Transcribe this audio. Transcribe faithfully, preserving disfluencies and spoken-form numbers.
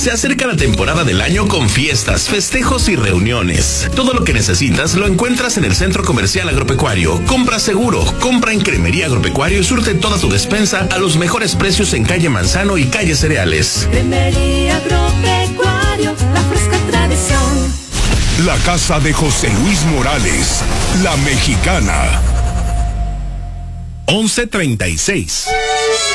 Se acerca la temporada del año con fiestas, festejos y reuniones. Todo lo que necesitas lo encuentras en el Centro Comercial Agropecuario. Compra seguro, compra en Cremería Agropecuario y surte toda tu despensa a los mejores precios en calle Manzano y calle Cereales. Cremería Agropecuario, la fresca tradición. La casa de José Luis Morales, La Mexicana. once treinta y seis.